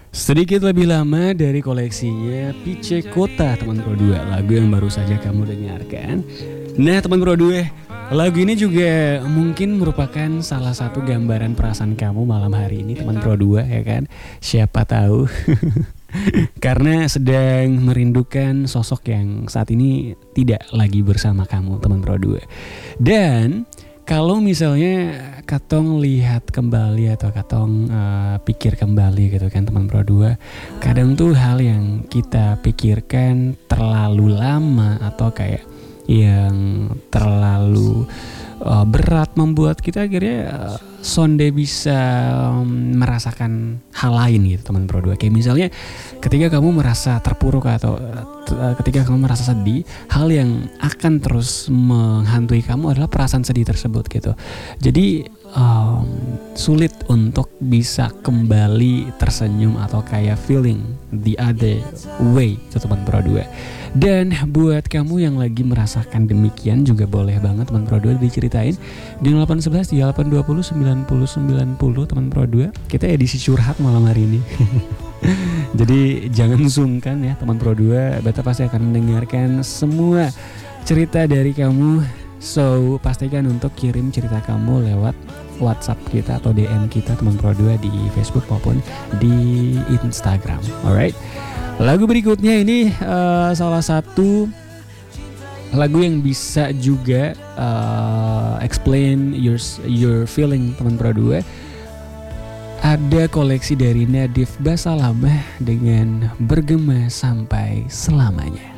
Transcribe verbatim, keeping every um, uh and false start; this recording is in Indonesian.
Sedikit lebih lama dari koleksinya Pice Kota teman Pro dua, lagu yang baru saja kamu dengarkan. Nah teman Pro dua, lagu ini juga mungkin merupakan salah satu gambaran perasaan kamu malam hari ini teman Pro dua, ya kan? Siapa tahu. Karena sedang merindukan sosok yang saat ini tidak lagi bersama kamu teman Pro dua. Dan kalau misalnya Katong lihat kembali atau Katong uh, pikir kembali gitu kan teman Pro dua, kadang tuh hal yang kita pikirkan terlalu lama atau kayak yang terlalu uh, berat membuat kita akhirnya uh, sonde bisa um, merasakan hal lain gitu teman Pro dua. Kayak misalnya ketika kamu merasa terpuruk atau uh, ketika kamu merasa sedih, hal yang akan terus menghantui kamu adalah perasaan sedih tersebut gitu. Jadi um, sulit untuk bisa kembali tersenyum atau kayak feeling the other way itu teman Pro dua. Dan buat kamu yang lagi merasakan demikian juga boleh banget teman Pro dua diceritain di nol delapan satu satu tiga delapan dua nol sembilan nol sembilan nol teman Pro dua. Kita edisi curhat malam hari ini. Jadi jangan sungkan ya teman Pro dua, Beta pasti akan mendengarkan semua cerita dari kamu. So pastikan untuk kirim cerita kamu lewat WhatsApp kita atau D M kita teman Pro dua di Facebook maupun di Instagram. Alright. Lagu berikutnya ini uh, salah satu lagu yang bisa juga uh, explain your your feeling teman Pro dua. Ada koleksi dari Nadif Basalamah dengan Bergema Sampai Selamanya.